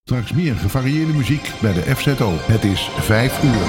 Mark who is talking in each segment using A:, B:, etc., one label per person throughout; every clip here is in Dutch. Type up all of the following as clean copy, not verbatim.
A: Straks meer gevarieerde muziek bij de FZO. Het is 5 uur.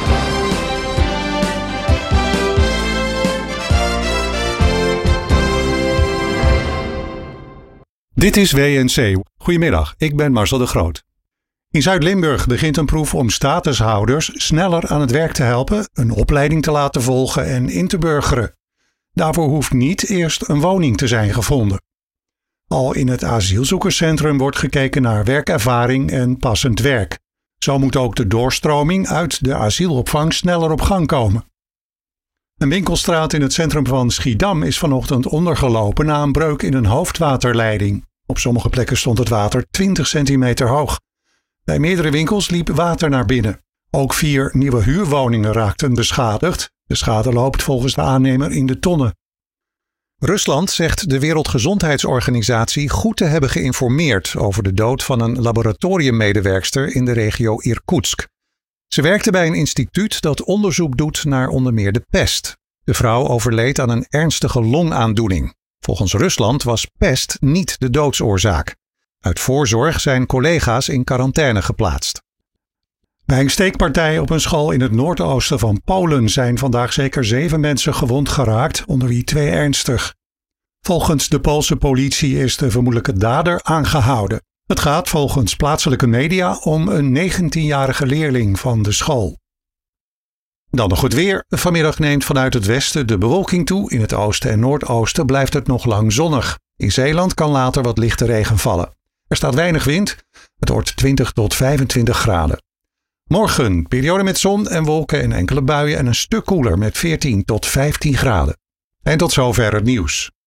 B: Dit is WNC. Goedemiddag, ik ben Marcel de Groot. In Zuid-Limburg begint een proef om statushouders sneller aan het werk te helpen, een opleiding te laten volgen en in te burgeren. Daarvoor hoeft niet eerst een woning te zijn gevonden. Al in het asielzoekerscentrum wordt gekeken naar werkervaring en passend werk. Zo moet ook de doorstroming uit de asielopvang sneller op gang komen. Een winkelstraat in het centrum van Schiedam is vanochtend ondergelopen na een breuk in een hoofdwaterleiding. Op sommige plekken stond het water 20 centimeter hoog. Bij meerdere winkels liep water naar binnen. Ook 4 nieuwe huurwoningen raakten beschadigd. De schade loopt volgens de aannemer in de tonnen. Rusland zegt de Wereldgezondheidsorganisatie goed te hebben geïnformeerd over de dood van een laboratoriummedewerkster in de regio Irkoetsk. Ze werkte bij een instituut dat onderzoek doet naar onder meer de pest. De vrouw overleed aan een ernstige longaandoening. Volgens Rusland was pest niet de doodsoorzaak. Uit voorzorg zijn collega's in quarantaine geplaatst. Bij een steekpartij op een school in het noordoosten van Polen zijn vandaag zeker 7 mensen gewond geraakt, onder wie 2 ernstig. Volgens de Poolse politie is de vermoedelijke dader aangehouden. Het gaat volgens plaatselijke media om een 19-jarige leerling van de school. Dan nog het weer. Vanmiddag neemt vanuit het westen de bewolking toe. In het oosten en noordoosten blijft het nog lang zonnig. In Zeeland kan later wat lichte regen vallen. Er staat weinig wind. Het wordt 20 tot 25 graden. Morgen periode met zon en wolken en enkele buien en een stuk koeler met 14 tot 15 graden. En tot zover het nieuws.